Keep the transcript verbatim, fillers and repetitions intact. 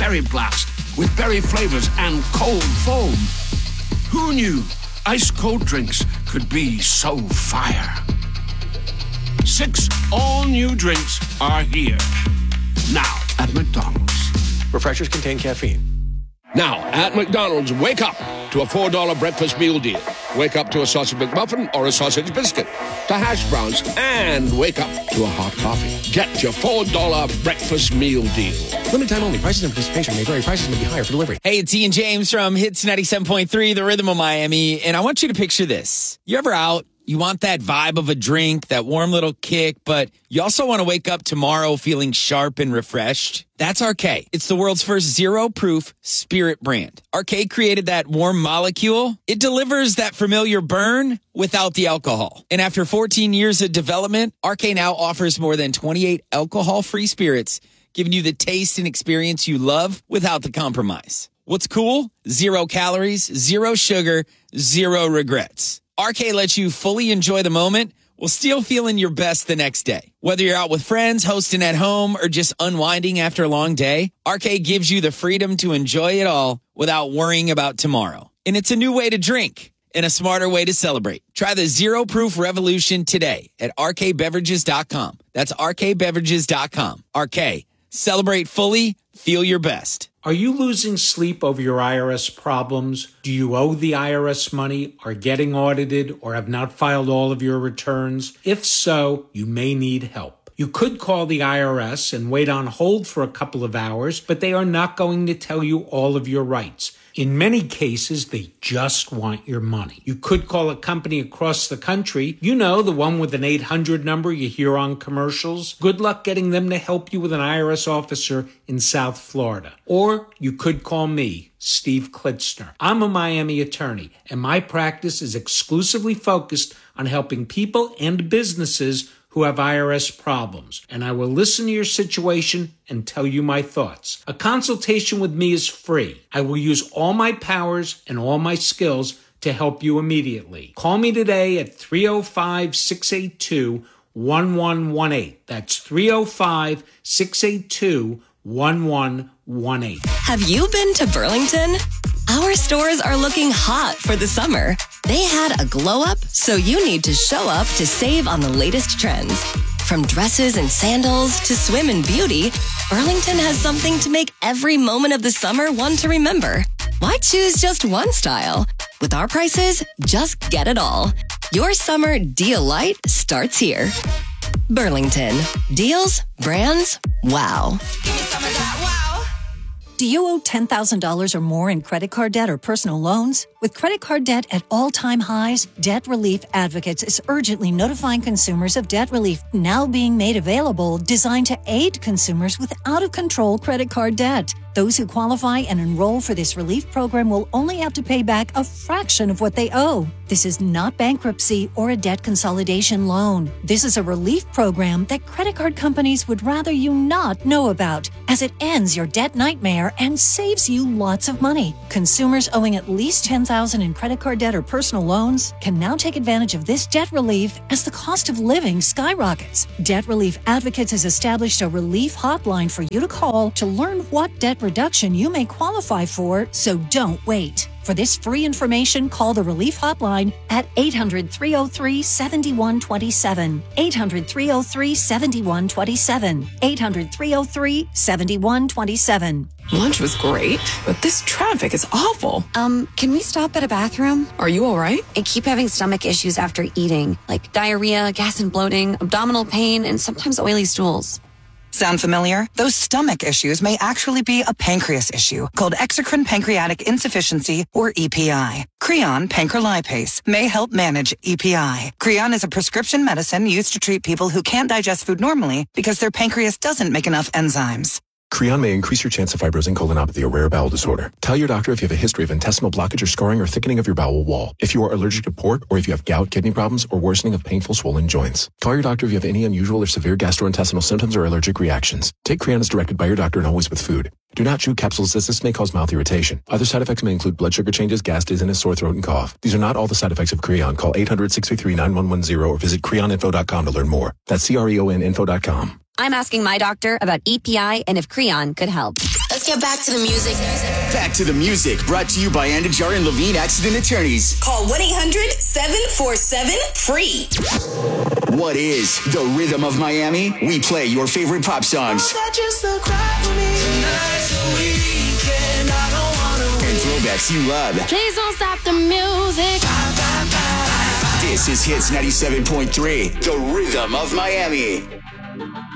Berry Blast with berry flavors and cold foam. Who knew ice-cold drinks could be so fire? Six all-new drinks are here. Now at McDonald's. Refreshers contain caffeine. Now, at McDonald's, wake up to a four dollar breakfast meal deal. Wake up to a sausage McMuffin or a sausage biscuit, to hash browns, and wake up to a hot coffee. Get your four dollar breakfast meal deal. Limited time only. Prices and participation may vary. Prices may be higher for delivery. Hey, it's Ian James from Hits ninety-seven point three, The Rhythm of Miami, and I want you to picture this. You ever out? You want that vibe of a drink, that warm little kick, but you also want to wake up tomorrow feeling sharp and refreshed? That's R K. It's the world's first zero-proof spirit brand. R K created that warm molecule. It delivers that familiar burn without the alcohol. And after fourteen years of development, R K now offers more than twenty-eight alcohol-free spirits, giving you the taste and experience you love without the compromise. What's cool? Zero calories, zero sugar, zero regrets. R K lets you fully enjoy the moment while still feeling your best the next day. Whether you're out with friends, hosting at home, or just unwinding after a long day, R K gives you the freedom to enjoy it all without worrying about tomorrow. And it's a new way to drink and a smarter way to celebrate. Try the Zero Proof Revolution today at R K beverages dot com. That's R K beverages dot com. R K, celebrate fully, feel your best. Are you losing sleep over your I R S problems? Do you owe the I R S money, are getting audited, or have not filed all of your returns? If so, you may need help. You could call the I R S and wait on hold for a couple of hours, but they are not going to tell you all of your rights. In many cases, they just want your money. You could call a company across the country, you know, the one with an eight hundred number you hear on commercials. Good luck getting them to help you with an I R S officer in South Florida. Or you could call me, Steve Klitzner. I'm a Miami attorney, and my practice is exclusively focused on helping people and businesses who have I R S problems, and I will listen to your situation and tell you my thoughts. A consultation with me is free. I will use all my powers and all my skills to help you immediately. Call me today at three oh five, six eight two, one one one eight. That's three oh five, six eight two, one one one eight. Have you been to Burlington? Our stores are looking hot for the summer. They had a glow up, so you need to show up to save on the latest trends. From dresses and sandals to swim and beauty, Burlington has something to make every moment of the summer one to remember. Why choose just one style? With our prices, just get it all. Your summer deal light starts here. Burlington. Deals, brands, wow. Give me some of that wow. Do you owe ten thousand dollars or more in credit card debt or personal loans? With credit card debt at all-time highs, Debt Relief Advocates is urgently notifying consumers of debt relief now being made available, designed to aid consumers with out-of-control credit card debt. Those who qualify and enroll for this relief program will only have to pay back a fraction of what they owe. This is not bankruptcy or a debt consolidation loan. This is a relief program that credit card companies would rather you not know about, as it ends your debt nightmare and saves you lots of money. Consumers owing at least ten thousand dollars in credit card debt or personal loans can now take advantage of this debt relief as the cost of living skyrockets. Debt Relief Advocates has established a relief hotline for you to call to learn what debt reduction you may qualify for, so don't wait. For this free information, call the Relief Hotline at eight hundred, three oh three, seven one two seven, eight hundred, three oh three, seven one two seven, eight hundred, three oh three, seven one two seven. Lunch was great, but this traffic is awful. Um, can we stop at a bathroom? Are you all right? I keep having stomach issues after eating, like diarrhea, gas and bloating, abdominal pain, and sometimes oily stools. Sound familiar? Those stomach issues may actually be a pancreas issue called exocrine pancreatic insufficiency, or E P I. Creon pancrelipase may help manage E P I. Creon is a prescription medicine used to treat people who can't digest food normally because their pancreas doesn't make enough enzymes. Creon may increase your chance of fibrosing colonopathy, a rare bowel disorder. Tell your doctor if you have a history of intestinal blockage or scarring or thickening of your bowel wall. If you are allergic to pork, or if you have gout, kidney problems, or worsening of painful swollen joints. Call your doctor if you have any unusual or severe gastrointestinal symptoms or allergic reactions. Take Creon as directed by your doctor and always with food. Do not chew capsules as this may cause mouth irritation. Other side effects may include blood sugar changes, gas, dizziness, sore throat, and cough. These are not all the side effects of Creon. Call eight hundred, six three three, nine one one zero or visit creon info dot com to learn more. That's C R E O N info dot com. I'm asking my doctor about E P I and if Creon could help. Let's get back to the music. Back to the music, brought to you by Andajar and Levine Accident Attorneys. Call one eight hundred seven four seven free. What is the Rhythm of Miami? We play your favorite pop songs. And throwbacks you love. Please don't stop the music. This is Hits ninety-seven point three, the Rhythm of Miami.